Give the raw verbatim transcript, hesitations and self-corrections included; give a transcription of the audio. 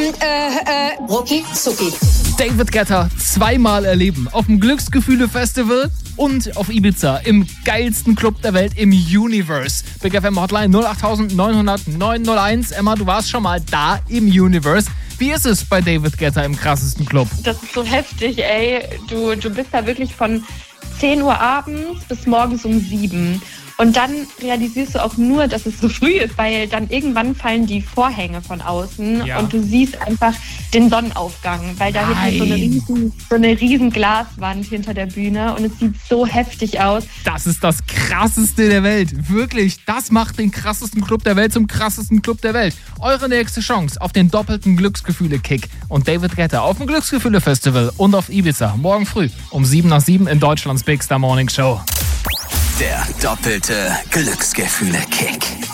äh, äh, rucki zucki. David Guetta zweimal erleben. Auf dem Glücksgefühle-Festival und auf Ibiza im geilsten Club der Welt im Universe. Big F M Hotline null acht neun null null neun null eins. Emma, du warst schon mal da im Universe. Wie ist es bei David Guetta im krassesten Club? Das ist so heftig, ey. Du, du bist da wirklich von zehn Uhr abends bis morgens um sieben. Und dann realisierst du auch nur, dass es so früh ist, weil dann irgendwann fallen die Vorhänge von außen Ja. und du siehst einfach den Sonnenaufgang, weil da Nein. ist so eine, riesen, so eine riesen Glaswand hinter der Bühne und es sieht so heftig aus. Das ist das krasseste der Welt. Wirklich, das macht den krassesten Club der Welt zum krassesten Club der Welt. Eure nächste Chance auf den doppelten Glücksgefühle-Kick. Und David Guetta auf dem Glücksgefühle-Festival und auf Ibiza. Morgen früh um sieben nach sieben in Deutschlands Big Star Morning Show. Der doppelte Glücksgefühle-Kick.